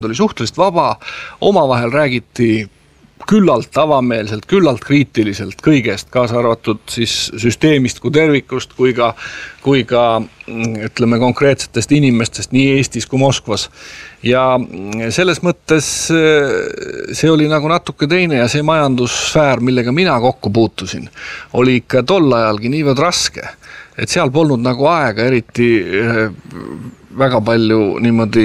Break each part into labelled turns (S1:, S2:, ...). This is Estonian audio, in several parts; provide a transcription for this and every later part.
S1: oli suhteliselt vaba, omavahel räägiti küllalt avameelselt, küllalt kriitiliselt kõigest, kaasa arvatud siis süsteemist kui tervikust, kui ka ütleme konkreetsetest inimestest nii Eestis kui Moskvas. Ja selles mõttes see oli nagu natuke teine ja see majandussfäär, millega mina kokku puutusin, oli ikka tol ajalgi niivõrd raske, et seal polnud nagu aega eriti väga palju niimoodi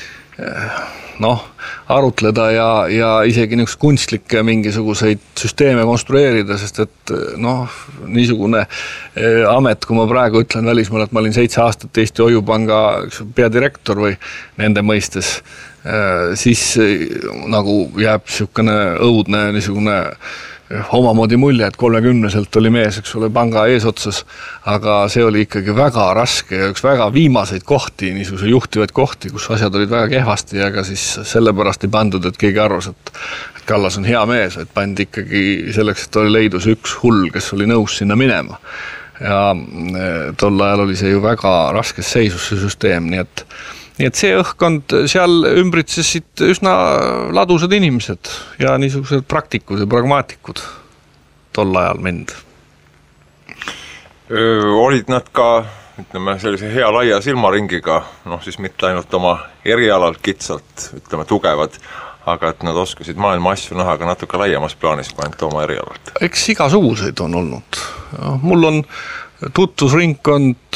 S1: arutleda ja isegi niisugust kunstlikke mingisuguseid süsteeme konstrueerida, sest et niisugune amet, kui ma praegu ütlen välismaal, et ma olin 7 aastat Eesti Hoiupanga peadirektor või nende mõistes, siis nagu jääb niisugune õudne niisugune omamoodi mulje, et 30-selt oli mees, eks ole, panga eesotsas, aga see oli ikkagi väga raske ja üks väga viimaseid kohti, niisuguse juhtivaid kohti, kus asjad olid väga kehvasti, aga siis sellepärast ei pandud, et keegi arvas, et Kallas on hea mees, et pandi ikkagi selleks, et oli leidus üks hull, kes oli nõus sinna minema. Ja tol ajal oli see ju väga raskes seisus see süsteem, nii et see õhkkond seal ümbritsesid üsna ladusad inimesed ja niisugused praktikud ja pragmaatikud tol ajal mind.
S2: Olid nad ka, ütleme, sellise hea laia silmaringiga, siis mitte ainult oma erialalt kitsalt, ütleme, tugevad, aga et nad oskasid maailma asju näha ka natuke laiemas plaanis kui ainult oma erialalt.
S1: Eks igasuguseid on olnud. Mul on tutvusringkond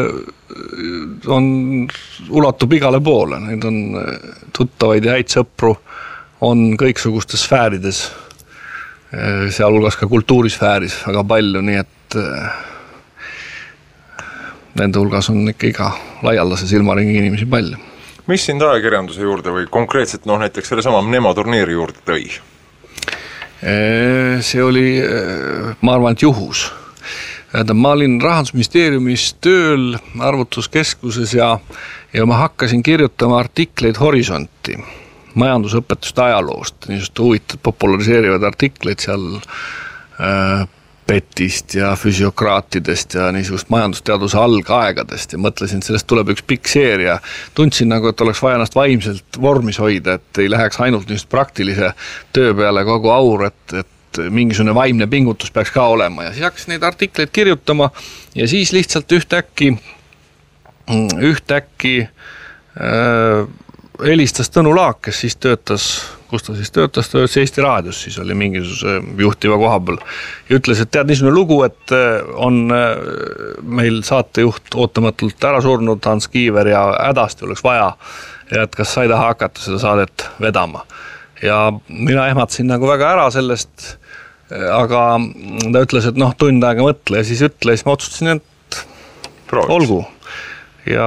S1: ulatub igale poole, neid on tuttavaid ja häid sõpru on kõiksugustes sfäärides, sealhulgas ka kultuurisfääris väga palju, nii et nende hulgas on ikka iga laialdase silmaringi inimesi palju.
S2: Mis sind ajakirjanduse juurde või konkreetselt näiteks selle sama Mnemo turniiri juurde tõi?
S1: See oli, ma arvan, et juhus. Ma olin Rahandusministeeriumis tööl arvutuskeskuses ja ma hakkasin kirjutama artikleid Horisonti, majandusõpetuste ajaloost, niisugust huvitavat populariseerivad artikleid seal Petist ja füsiokraatidest ja niisugust majandusteaduse algaegadest ja mõtlesin, et sellest tuleb üks pikk seeria. Tundsin nagu, et oleks vaja ennast vaimselt vormis hoida, et ei läheks ainult niisugust praktilise töö peale kogu aur, et mingisugune vaimne pingutus peaks ka olema ja siis hakkasin neid artikleid kirjutama ja siis lihtsalt ühtäkki helistas Tõnu Laak, kes siis töötas, kus ta siis töötas Eesti Raadios, siis oli mingisuguse juhtiva koha peal ja ütles, et tead niisugune lugu, et on meil saatejuht ootamatult ära surnud Hans Kiiver ja hädasti oleks vaja ja et kas sa ei taha hakata seda saadet vedama ja mina ehmatasin nagu väga ära sellest, aga ta ütles, et tund aega mõtle ja siis ma otsustasin, et olgu ja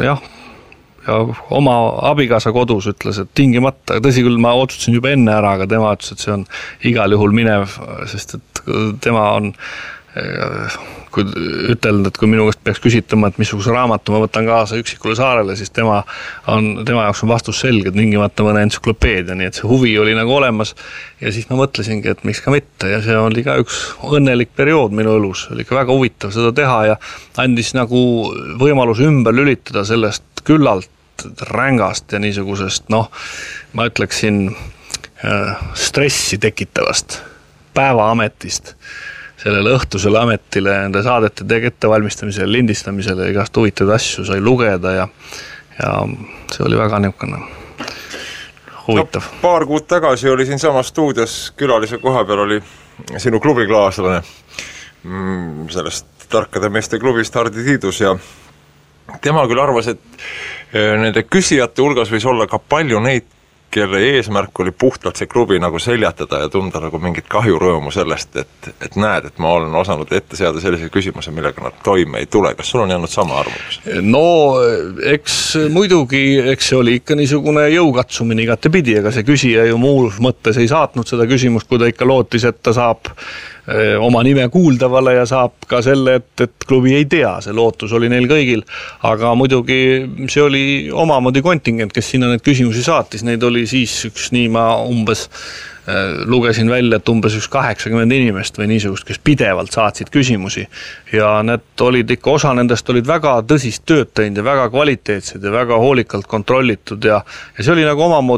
S1: oma abikaasa kodus ütles, et tingimata, tõsi küll ma otsustasin juba enne ära, aga tema ütles, et see on igal juhul minev, sest et tema on kui ütelnud, et kui minu käest peaks küsitama, et missuguse raamatu ma võtan kaasa Üksikule saarele, siis tema jaoks on vastus selge, et tingimata mõne entsüklopeedia, nii et see huvi oli nagu olemas ja siis ma mõtlesingi, et miks ka mitte ja see oli ka üks õnnelik periood minu elus, oli ka väga huvitav seda teha ja andis nagu võimalus ümber lülitada sellest küllalt rängast ja niisugusest, ma ütleksin stressi tekitavast päevaametist sellele õhtusele ametile, nende saadete ettevalmistamisele, lindistamisele, igast huvitatud asju sai lugeda ja see oli väga niisugune huvitav.
S2: Paar kuud tagasi oli siin samas stuudios külalise koha peal oli sinu klubiklaaslane sellest tarkade meeste klubist Hardi Tiidus ja tema küll arvas, et nende küsijate hulgas võis olla ka palju neid, kelle eesmärk oli puhtalt see klubi nagu seljatada ja tunda nagu mingit kahjurõõmu sellest, et näed, et ma olen osanud ette seada sellise küsimuse, millega nad toime ei tule. Kas sul on jäänud sama arvamus?
S1: No, eks see oli ikka niisugune jõukatsumine igatepidi, aga see küsija ju muus mõttes ei saatnud seda küsimust, kui ta ikka lootis, et ta saab oma nime kuuldavale ja saab ka selle, et klubi ei tea, see lootus oli neil kõigil, aga muidugi see oli omamoodi kontingent, kes sinna need küsimusi saatis, neid oli siis ma umbes lugesin välja, et umbes 80 inimest või niisugust, kes pidevalt saatsid küsimusi ja need olid ikka, osa nendest olid väga tõsist tööd teinud ja väga kvaliteetsed ja väga hoolikalt kontrollitud ja see oli nagu omamoodi